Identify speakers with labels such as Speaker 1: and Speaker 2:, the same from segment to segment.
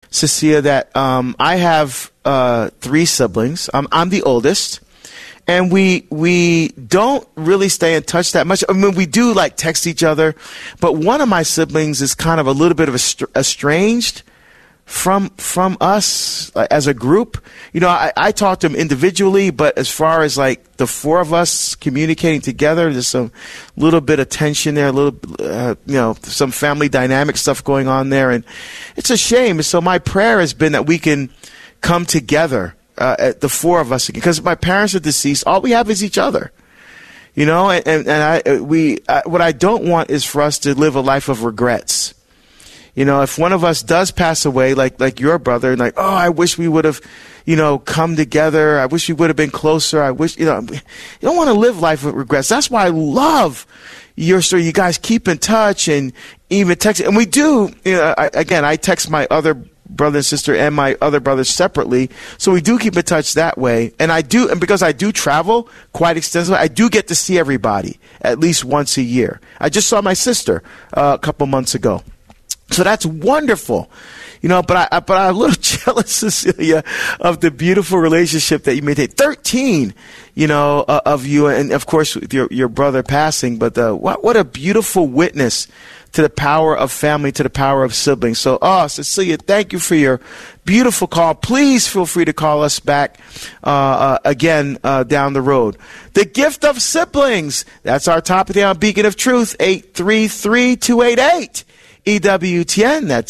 Speaker 1: Cecilia, that I have 3 siblings. I'm the oldest. And we don't really stay in touch that much. I mean, we do like text each other, but one of my siblings is kind of a little bit of estranged from us as a group. You know, I talk to him individually, but as far as like the 4 of us communicating together, there's some little bit of tension there, a little, some family dynamic stuff going on there. And it's a shame. So my prayer has been that we can come together. The 4 of us, because my parents are deceased. All we have is each other, you know. What I don't want is for us to live a life of regrets. You know, if one of us does pass away, like your brother, and I wish we would have, come together. I wish we would have been closer. I wish, you don't want to live life with regrets. That's why I love your story. You guys keep in touch and even text, and we do. I text my other brother and sister and my other brothers separately, so we do keep in touch that way. And because I do travel quite extensively, I do get to see everybody at least once a year. I just saw my sister a couple months ago, so that's wonderful. But I'm a little jealous, Cecilia, of the beautiful relationship that you maintain. 13, of you, and of course with your brother passing. But what a beautiful witness to the power of family, to the power of siblings. So, Cecilia, thank you for your beautiful call. Please feel free to call us back again down the road. The gift of siblings. That's our topic today on Beacon of Truth, 833-288. EWTN, that's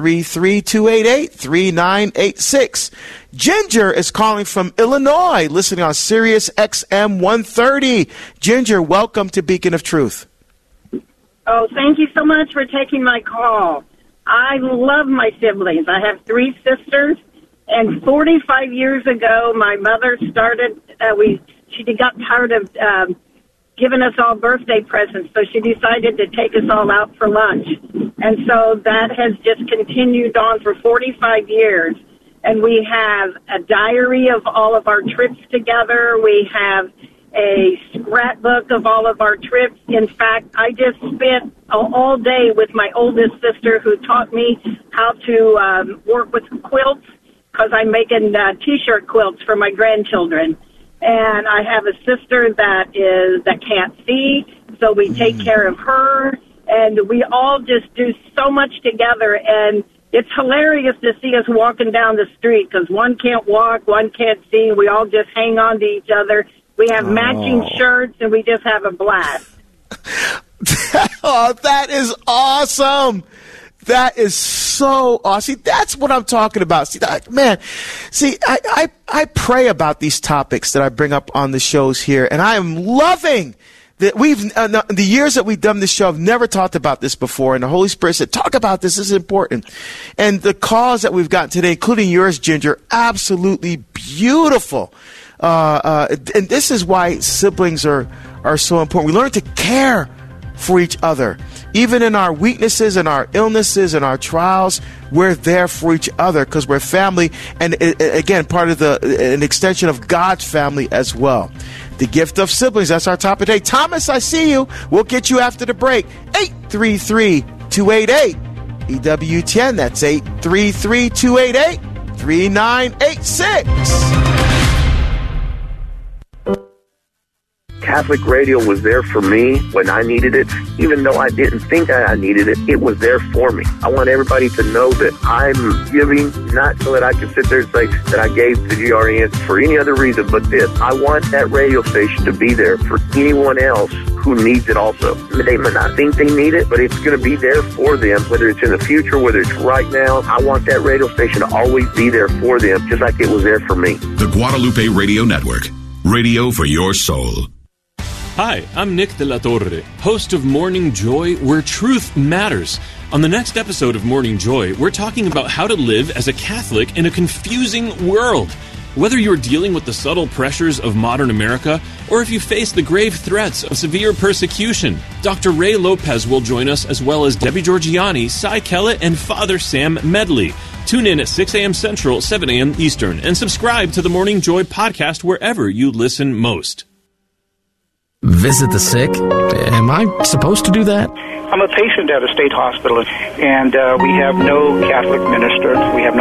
Speaker 1: 833-288-3986. Ginger is calling from Illinois, listening on Sirius XM 130. Ginger, welcome to Beacon of Truth.
Speaker 2: Oh, thank you so much for taking my call. I love my siblings. I have 3 sisters, and 45 years ago, my mother started, she got tired of giving us all birthday presents, so she decided to take us all out for lunch. And so that has just continued on for 45 years. And we have a diary of all of our trips together. We have a scrapbook of all of our trips. In fact, I just spent all day with my oldest sister, who taught me how to work with quilts, because I'm making T-shirt quilts for my grandchildren. And I have a sister that can't see, so we take care of her. And we all just do so much together. And it's hilarious to see us walking down the street, because one can't walk, one can't see. We all just hang on to each other. We have matching shirts, and we just have a blast.
Speaker 1: Oh, that is awesome. That is so awesome. See, that's what I'm talking about. See, I pray about these topics that I bring up on the shows here, and I am loving that the years that we've done this show, I've never talked about this before, and the Holy Spirit said, talk about this. This is important. And the calls that we've gotten today, including yours, Ginger, absolutely beautiful. And this is why siblings are so important. We learn to care for each other. Even in our weaknesses and our illnesses and our trials, we're there for each other because we're family. And again, part of an extension of God's family as well. The gift of siblings. That's our topic today. Thomas, I see you. We'll get you after the break. 833-288. EWTN. That's 833-288-3986.
Speaker 3: Catholic radio was there for me when I needed it. Even though I didn't think I needed it, it was there for me. I want everybody to know that I'm giving, not so that I can sit there and say that I gave to GRN for any other reason but this. I want that radio station to be there for anyone else who needs it also. They might not think they need it, but it's going to be there for them, whether it's in the future, whether it's right now. I want that radio station to always be there for them, just like it was there for me.
Speaker 4: The Guadalupe Radio Network. Radio for your soul.
Speaker 5: Hi, I'm Nick De La Torre, host of Morning Joy, where truth matters. On the next episode of Morning Joy, we're talking about how to live as a Catholic in a confusing world. Whether you're dealing with the subtle pressures of modern America, or if you face the grave threats of severe persecution, Dr. Ray Lopez will join us, as well as Debbie Georgiani, Cy Kellett, and Father Sam Medley. Tune in at 6 a.m. Central, 7 a.m. Eastern, and subscribe to the Morning Joy podcast wherever you listen most.
Speaker 6: Visit the sick? Am I supposed to do that?
Speaker 7: I'm a patient at a state hospital, and we have no Catholic minister. We have no